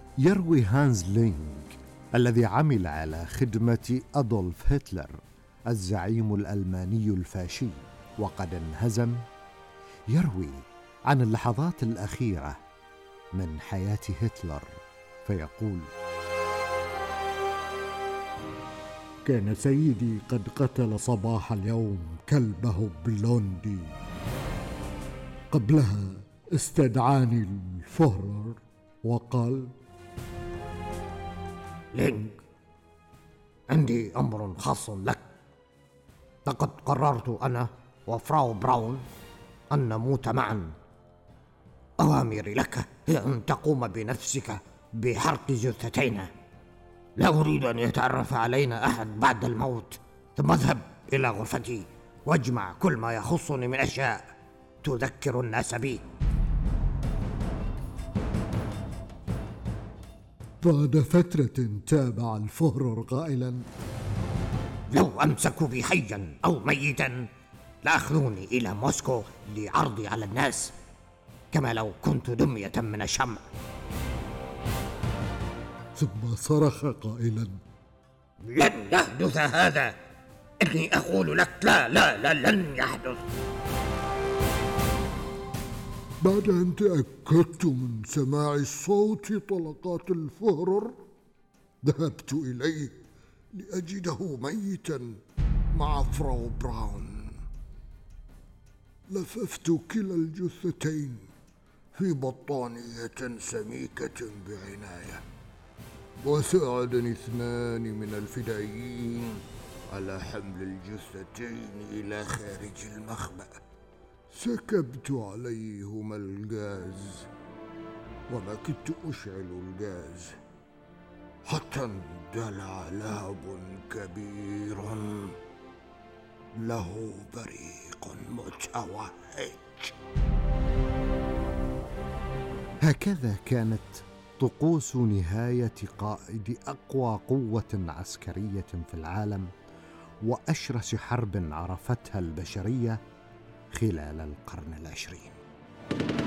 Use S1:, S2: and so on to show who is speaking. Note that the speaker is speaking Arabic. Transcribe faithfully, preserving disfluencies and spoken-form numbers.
S1: يروي هانز لينغ الذي عمل على خدمة أدولف هتلر الزعيم الألماني الفاشي وقد انهزم، يروي عن اللحظات الأخيرة من حياة هتلر فيقول:
S2: كان سيدي قد قتل صباح اليوم كلبه بلوندي. قبلها استدعاني الفهرر وقال:
S3: لينغ، عندي أمر خاص لك. لقد قررت أنا وفراو براون أن نموت معا. أوامري لك هي أن تقوم بنفسك بحرق جثتينا. لا أريد أن يتعرف علينا أحد بعد الموت. ثم اذهب إلى غرفتي واجمع كل ما يخصني من أشياء تذكر الناس بي.
S2: بعد فترة تابع الفهرر قائلا:
S3: لو أمسكوا بي حيا أو ميتا لأخذوني إلى موسكو لعرضي على الناس، كما لو كنت دمية من الشمع.
S2: ثم صرخ قائلا:
S3: لن يحدث هذا. إني أقول لك لا لا لا لن يحدث.
S2: بعد أن تأكدت من سماع صوت طلقات الفهرر ذهبت إليه لأجده ميتا مع فراو براون. لففت كلا الجثتين في بطانية سميكة بعناية، وساعدني اثنان من الفدائيين على حمل الجثتين إلى خارج المخبأ. سكبت عليهما الغاز وما كدت أشعل الغاز حتى اندلع لهب كبير له بريق متوهج.
S1: هكذا كانت طقوس نهاية قائد أقوى قوة عسكرية في العالم وأشرس حرب عرفتها البشرية خلال القرن العشرين.